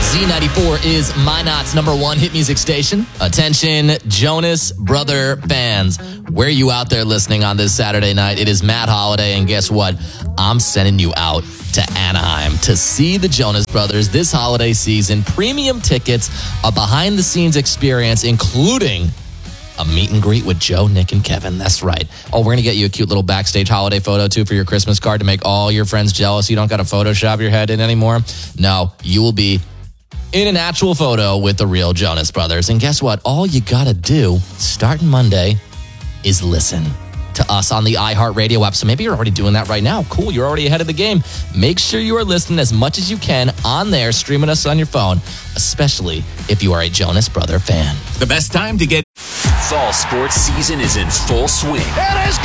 Z94 is Minot's number one hit music station. Attention, Jonas Brother fans. Where are you out there listening on this Saturday night? It is Matt Holiday, and guess what? I'm sending you out to Anaheim to see the Jonas Brothers this holiday season. Premium tickets, a behind-the-scenes experience, including a meet and greet with Joe, Nick, and Kevin. That's right. Oh, we're going to get you a cute little backstage holiday photo, too, for your Christmas card to make all your friends jealous. You don't got to Photoshop your head in anymore. No, you will be in an actual photo with the real Jonas Brothers. And guess what? All you got to do, starting Monday, is listen to us on the iHeartRadio app. So maybe you're already doing that right now. Cool, you're already ahead of the game. Make sure you are listening as much as you can on there, streaming us on your phone, especially if you are a Jonas Brother fan. The best time to get... Fall sports season is in full swing. It is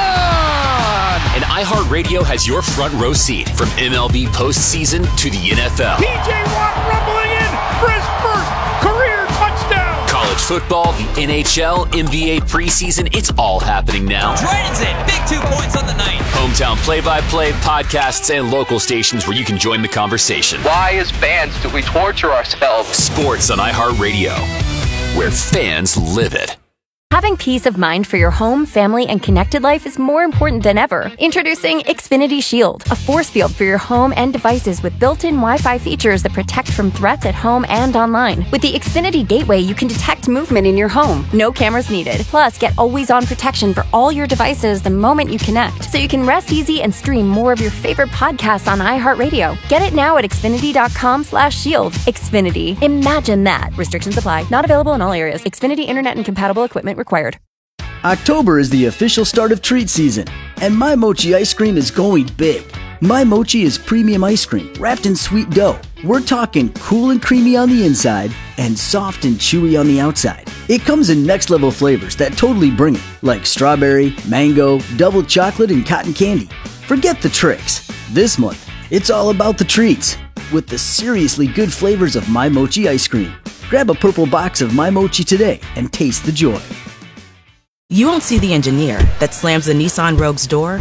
gone! And iHeartRadio has your front row seat from MLB postseason to the NFL. P.J. Watt rumbling in for his first career touchdown. College football, the NHL, NBA preseason, it's all happening now. Dragons in, big 2 points on the night. Hometown play-by-play, podcasts, and local stations where you can join the conversation. Why, as fans, do we torture ourselves? Sports on iHeartRadio, where fans live it. Having peace of mind for your home, family, and connected life is more important than ever. Introducing Xfinity Shield, a force field for your home and devices with built-in Wi-Fi features that protect from threats at home and online. With the Xfinity Gateway, you can detect movement in your home. No cameras needed. Plus, get always-on protection for all your devices the moment you connect, so you can rest easy and stream more of your favorite podcasts on iHeartRadio. Get it now at Xfinity.com/shield. Xfinity. Imagine that. Restrictions apply. Not available in all areas. Xfinity Internet and compatible equipment required. October is the official start of treat season, and My Mochi ice cream is going big. My Mochi is premium ice cream wrapped in sweet dough. We're talking cool and creamy on the inside and soft and chewy on the outside. It comes in next-level flavors that totally bring it, like strawberry, mango, double chocolate, and cotton candy. Forget the tricks. This month, it's all about the treats with the seriously good flavors of My Mochi ice cream. Grab a purple box of My Mochi today and taste the joy. You won't see the engineer that slams the Nissan Rogue's door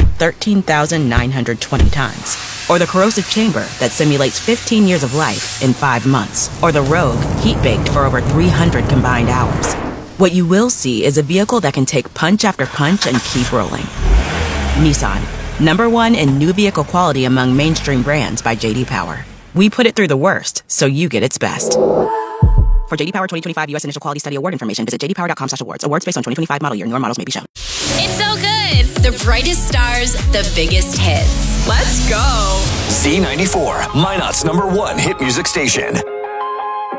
13,920 times. Or the corrosive chamber that simulates 15 years of life in 5 months. Or the Rogue heat-baked for over 300 combined hours. What you will see is a vehicle that can take punch after punch and keep rolling. Nissan, #1 in new vehicle quality among mainstream brands by J.D. Power. We put it through the worst, so you get its best. For J.D. Power 2025 U.S. Initial Quality Study Award information, visit jdpower.com/awards. Awards based on 2025 model year. Newer models may be shown. It's so good. The brightest stars, the biggest hits. Let's go. Z94, Minot's #1 hit music station.